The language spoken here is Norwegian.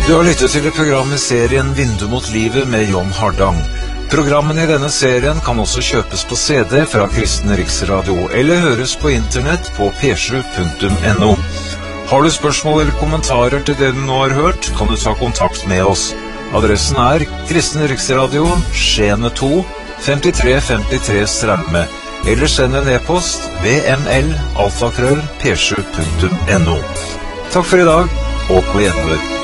Du har lyttet til programmet serien Vindu mot livet med John Hardang. Programmene i denne serien kan også kjøpes på CD fra Kristen Riksradio eller høres på internett på p7.no. Har du spørsmål eller kommentarer til det du nå har hørt, kan du ta kontakt med oss. Adressen er Kristen Riksradio, Skjene 2, 5353 Straume, eller send en e-post vml@p7.no. Takk for i dag, og på gjenhør.